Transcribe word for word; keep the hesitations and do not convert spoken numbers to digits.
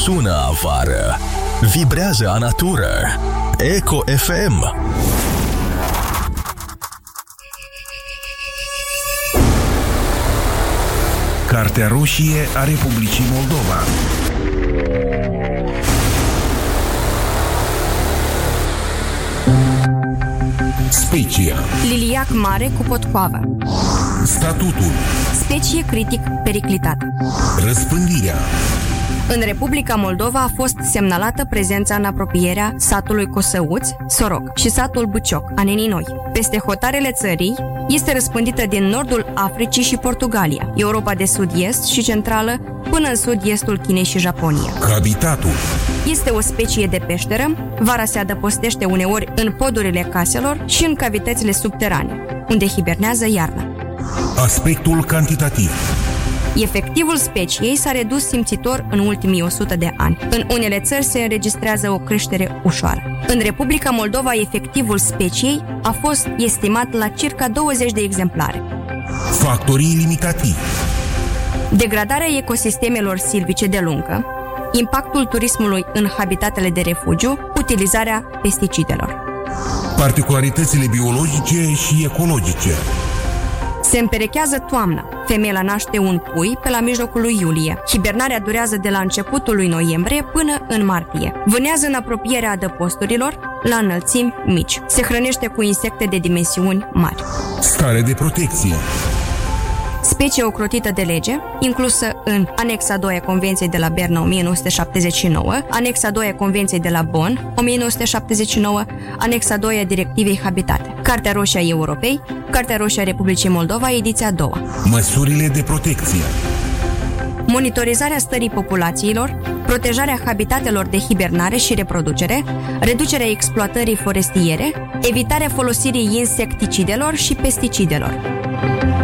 sună afară, vibrează a natură. Eco F M. Cartea roșie a Republicii Moldova. Specia. Liliac mare cu potcoavă. Statutul. Specie critic periclitată. Răspândirea. În Republica Moldova a fost semnalată prezența în apropierea satului Cosăuți, Soroc și satul Băcioc, a Nenii Noi. Peste hotarele țării este răspândită din nordul Africii și Portugalia, Europa de sud-est și centrală, până în sud-estul Chinei și Japonia. Habitatul. Este o specie de peșteră, vara se adăpostește uneori în podurile caselor și în cavitățile subterane, unde hibernează iarna. Aspectul cantitativ. Efectivul speciei s-a redus simțitor în ultimii o sută de ani. În unele țări se înregistrează o creștere ușoară. În Republica Moldova, efectivul speciei a fost estimat la circa douăzeci de exemplare. Factorii limitativi. Degradarea ecosistemelor silvice de lungă, impactul turismului în habitatele de refugiu, utilizarea pesticidelor. Particularitățile biologice și ecologice. Se împerechează toamna. Femeia naște un pui pe la mijlocul lui iulie. Hibernarea durează de la începutul lui noiembrie până în martie. Vânează în apropierea adăposturilor, la înălțimi mici. Se hrănește cu insecte de dimensiuni mari. Stare de protecție. Specie ocrotită de lege, inclusă în Anexa doi a Convenției de la Berna o mie nouă sute șaptezeci și nouă, Anexa doi a Convenției de la Bonn o mie nouă sute șaptezeci și nouă, Anexa doi a Directivei Habitate, Cartea Roșie a Europei, Cartea Roșie a Republicii Moldova, ediția a doua. Măsurile de protecție. Monitorizarea stării populațiilor, protejarea habitatelor de hibernare și reproducere, reducerea exploatării forestiere, evitarea folosirii insecticidelor și pesticidelor.